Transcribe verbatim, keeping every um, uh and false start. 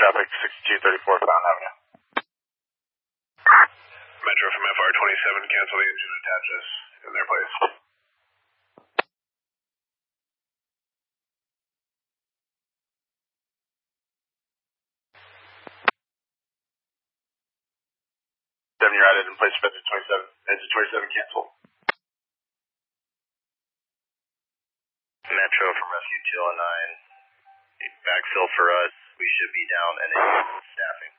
traffic, sixty-two thirty-four Fountain Avenue. Metro from F R twenty-seven, cancel the engine attaches in their place. seven, you're added in place for engine twenty-seven. Engine twenty-seven, cancel. Metro from Rescue two oh nine. Backfill for us. We should be down and in staffing.